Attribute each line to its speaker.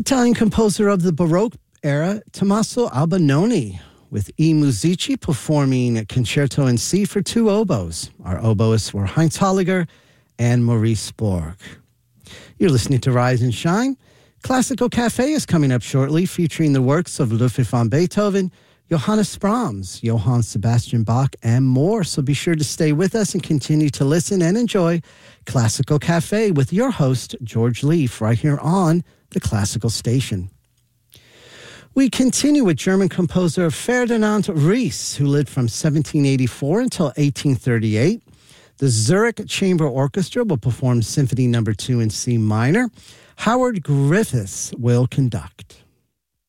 Speaker 1: Italian composer of the Baroque era, Tommaso Albinoni, with E. Musici performing a concerto in C for two oboes. Our oboists were Heinz Holliger and Maurice Borg. You're listening to Rise and Shine. Classical Cafe is coming up shortly, featuring the works of Ludwig van Beethoven, Johannes Brahms, Johann Sebastian Bach, and more. So be sure to stay with us and continue to listen and enjoy Classical Cafe with your host, George Leaf, right here on the Classical Station. We continue with German composer Ferdinand Ries, who lived from 1784 until 1838. The Zurich Chamber Orchestra will perform Symphony No. 2 in C minor. Howard Griffiths will conduct.